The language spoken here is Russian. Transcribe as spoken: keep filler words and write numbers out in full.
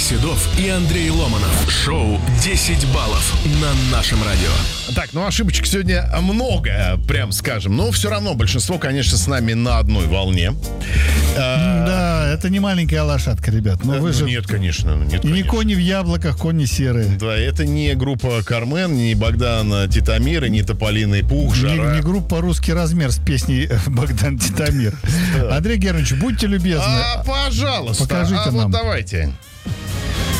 Седов и Андрей Ломанов. Шоу десять баллов на нашем радио. Так, ну ошибочек сегодня много, прям скажем. Но все равно большинство, конечно, с нами на одной волне. Да, это не маленькая лошадка, ребят. Но Да, вы ну, же... Нет, конечно. Нет, И не конечно. кони в яблоках, кони серые. Да, это не группа Кармен, не Богдан Титамир, не Тополиный Пух, Жара. Не, не группа «Русский размер» с песней Богдан Титамир. Андрей Германович, будьте любезны. А, пожалуйста. Покажите а нам. вот давайте.